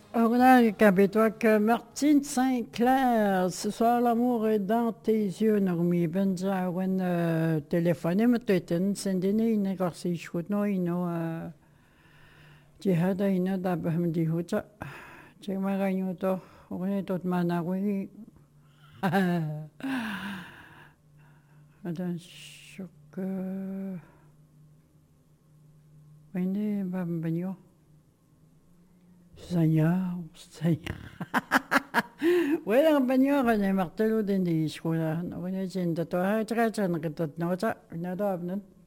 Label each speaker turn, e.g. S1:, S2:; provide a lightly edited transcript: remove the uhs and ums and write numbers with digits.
S1: Hola, Cabétois, Martine Saint-Clair, ce soir l'amour est dans tes yeux, Normie Benja, when téléphone, mais tu es sendine, il n'est si chouette, non, il n'a, jihad, il n'a d'abord dit, hucha, j'ai ma gagne, on est tout manawi, attends, choc, vende, bambagno, Seigneur, Seigneur. Wala banyo kanya martelo din di iskola. Wala dyan dato ha. Tsaka dyan nakatot na wala. Nadab nun.